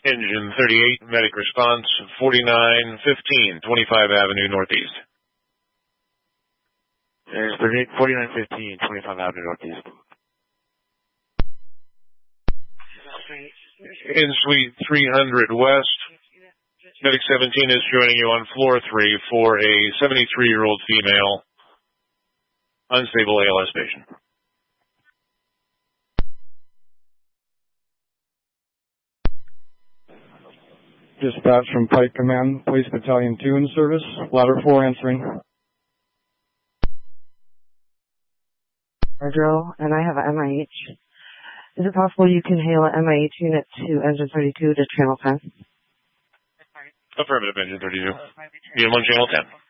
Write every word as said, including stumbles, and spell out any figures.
Engine thirty-eight, medic response, forty-nine fifteen, twenty-five Avenue Northeast. Engine thirty-eight, forty-nine fifteen, twenty-five Avenue Northeast. In Suite three hundred West, medic seventeen is joining you on floor three for a seventy-three-year-old female, unstable A L S patient. Dispatch from Pike Command, Police Battalion two in service, ladder four answering. Drill, and I have an M I H. Is it possible you can hail an M I H unit to Engine thirty-two to Channel ten? Affirmative, Engine thirty-two. Unit one, Channel ten.